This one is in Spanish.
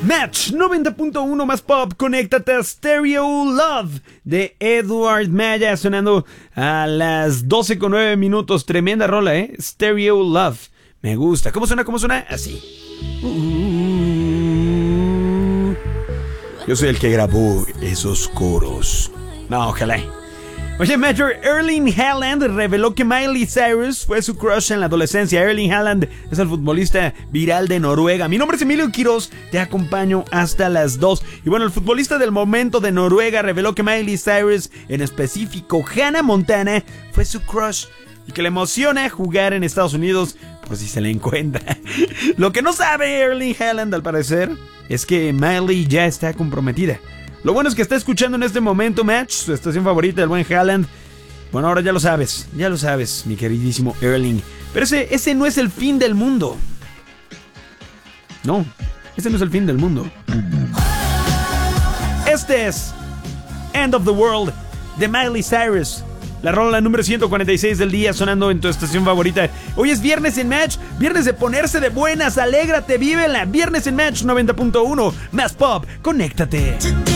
Match 90.1 más pop, conéctate a Stereo Love de Edward Maya, sonando a las 12:09. Tremenda rola, Stereo Love. Me gusta. ¿Cómo suena? Así. Yo soy el que grabó esos coros. No, ojalá. Oye, Major, Erling Haaland reveló que Miley Cyrus fue su crush en la adolescencia. Erling Haaland es el futbolista viral de Noruega. Mi nombre es Emilio Quiroz, te acompaño hasta las 2. Y bueno, el futbolista del momento de Noruega reveló que Miley Cyrus, en específico Hannah Montana, fue su crush y que le emociona jugar en Estados Unidos por si se le encuentra. Lo que no sabe Erling Haaland, al parecer, es que Miley ya está comprometida. Lo bueno es que está escuchando en este momento Match, su estación favorita del buen Haaland. Bueno, ahora ya lo sabes, mi queridísimo Erling. Pero ese no es el fin del mundo. No, ese no es el fin del mundo. Este es End of the World de Miley Cyrus. La rola número 146 del día, sonando en tu estación favorita. Hoy es viernes en Match, viernes de ponerse de buenas, alégrate, vívela. Viernes en Match 90.1, más pop, conéctate.